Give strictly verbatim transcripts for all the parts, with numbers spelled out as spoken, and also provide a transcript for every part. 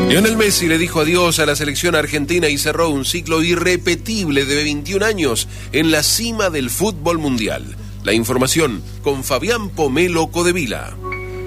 Lionel Messi le dijo adiós a la selección argentina y cerró un ciclo irrepetible de veintiún años en la cima del fútbol mundial. La información con Fabián Pomelo Codevila.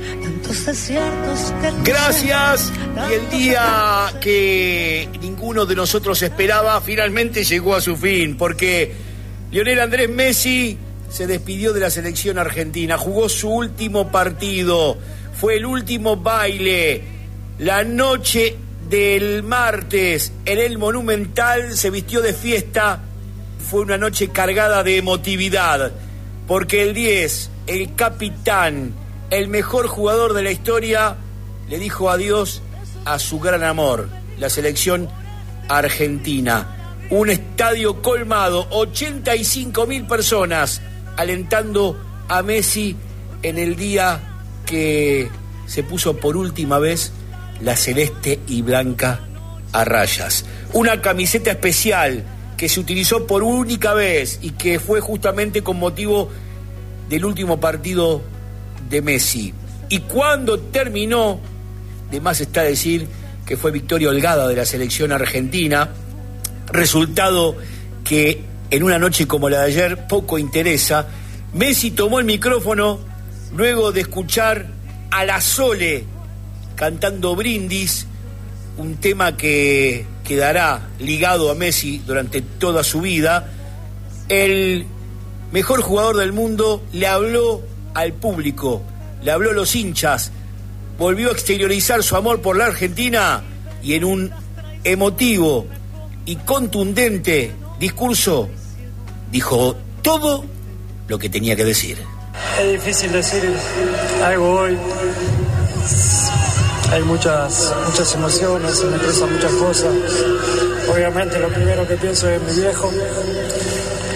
Gracias. Y el día que ninguno de nosotros esperaba finalmente llegó a su fin, porque Lionel Andrés Messi se despidió de la selección argentina, jugó su último partido, fue el último baile. La noche del martes en el Monumental se vistió de fiesta. Fue una noche cargada de emotividad, porque el diez, el capitán, el mejor jugador de la historia, le dijo adiós a su gran amor, la selección argentina. Un estadio colmado, ochenta y cinco mil personas alentando a Messi en el día que se puso por última vez la celeste y blanca a rayas. Una camiseta especial que se utilizó por única vez y que fue justamente con motivo del último partido de Messi. Y cuando terminó, de más está decir que fue victoria holgada de la selección argentina, resultado que en una noche como la de ayer poco interesa. Messi tomó el micrófono luego de escuchar a la Sole cantando Brindis, un tema que quedará ligado a Messi durante toda su vida. El mejor jugador del mundo le habló al público, le habló a los hinchas, volvió a exteriorizar su amor por la Argentina y en un emotivo y contundente discurso dijo todo lo que tenía que decir. Es difícil decir algo hoy. Hay muchas, muchas emociones, se me expresan muchas cosas. Obviamente lo primero que pienso es mi viejo,